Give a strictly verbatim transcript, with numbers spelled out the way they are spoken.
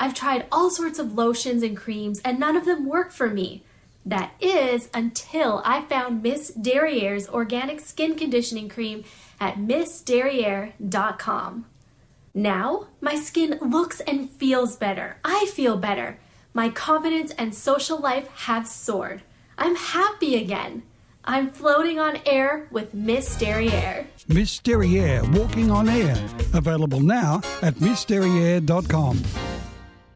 I've tried all sorts of lotions and creams, and none of them work for me. That is until I found Miss Derriere's organic skin conditioning cream at miss derriere dot com. Now, my skin looks and feels better. I feel better. My confidence and social life have soared. I'm happy again. I'm floating on air with Miss Derriere. Miss Derriere, walking on air. Available now at miss derriere dot com.